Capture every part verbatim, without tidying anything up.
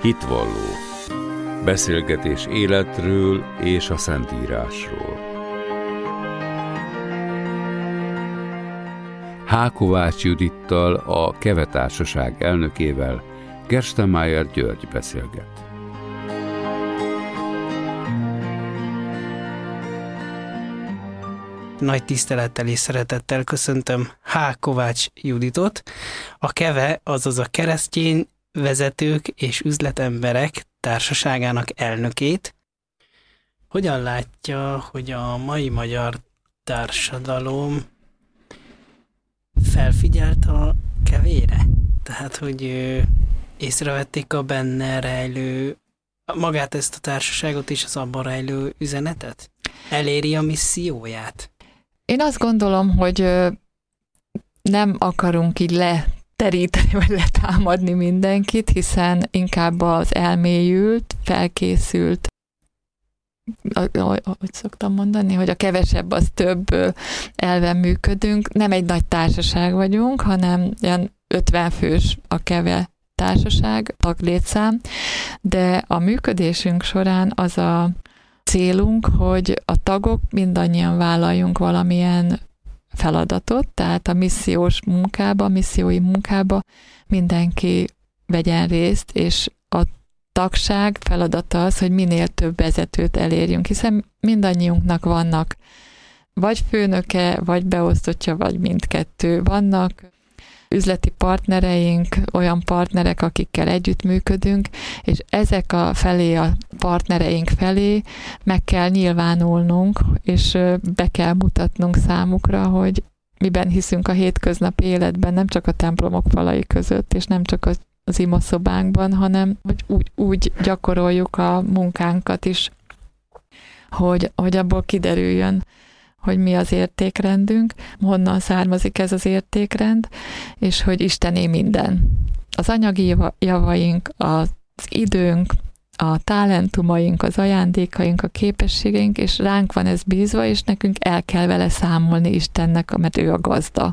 Hitvalló. Beszélgetés életről és a Szentírásról. H. Kovács Judittal, a Keve Társaság elnökével Gerstenmaier György beszélget. Nagy tisztelettel és szeretettel köszöntöm H. Kovács Juditot, a Keve, azaz a Keresztény Vezetők és Üzletemberek Társaságának elnökét. Hogyan látja, hogy a mai magyar társadalom felfigyelt a kevére? Tehát, hogy észrevették a benne rejlő, magát ezt a társaságot és az abban rejlő üzenetet? Eléri a misszióját? Én azt gondolom, hogy nem akarunk így leteríteni, vagy letámadni mindenkit, hiszen inkább az elmélyült, felkészült, hogy szoktam mondani, hogy a kevesebb az több elven működünk. Nem egy nagy társaság vagyunk, hanem ilyen ötven fős a Keve társaság, taglétszám, de a működésünk során az a célunk, hogy a tagok mindannyian vállaljunk valamilyen feladatot, tehát a missziós munkába, a missziói munkába mindenki vegyen részt, és a tagság feladata az, hogy minél több vezetőt elérjünk, hiszen mindannyiunknak vannak vagy főnöke, vagy beosztottja, vagy mindkettő. Vannak üzleti partnereink, olyan partnerek, akikkel együttműködünk, és ezek a felé, a partnereink felé meg kell nyilvánulnunk, és be kell mutatnunk számukra, hogy miben hiszünk a hétköznapi életben, nem csak a templomok falai között, és nem csak az, az imaszobánkban, hanem hogy úgy, úgy gyakoroljuk a munkánkat is, hogy, hogy abból kiderüljön, hogy mi az értékrendünk, honnan származik ez az értékrend, és hogy Istené minden. Az anyagi javaink, az időnk, a talentumaink, az ajándékaink, a képességeink, és ránk van ez bízva, és nekünk el kell vele számolni Istennek, mert ő a gazda.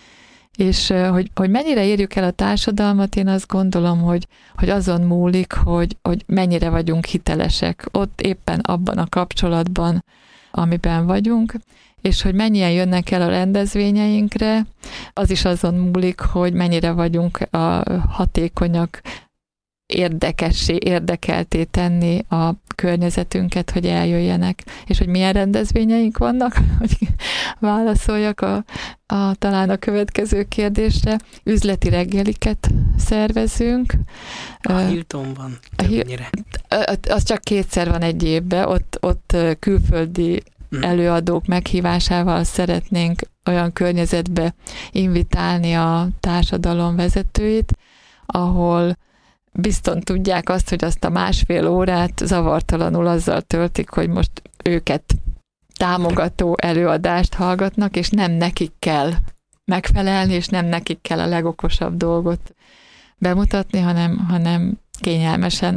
És hogy, hogy mennyire érjük el a társadalmat, én azt gondolom, hogy, hogy azon múlik, hogy, hogy mennyire vagyunk hitelesek ott éppen abban a kapcsolatban, amiben vagyunk, és hogy mennyien jönnek el a rendezvényeinkre, az is azon múlik, hogy mennyire vagyunk a hatékonyak, érdekessé, érdekelté tenni a környezetünket, hogy eljöjjenek, és hogy milyen rendezvényeink vannak, hogy válaszoljak a, a, talán a következő kérdésre. Üzleti reggeliket szervezünk. A Hiltonban többnyire. Az csak kétszer van egy évben, ott, ott külföldi előadók meghívásával szeretnénk olyan környezetbe invitálni a társadalom vezetőit, ahol bizton tudják azt, hogy azt a másfél órát zavartalanul azzal töltik, hogy most őket támogató előadást hallgatnak, és nem nekik kell megfelelni, és nem nekik kell a legokosabb dolgot bemutatni, hanem, hanem kényelmesen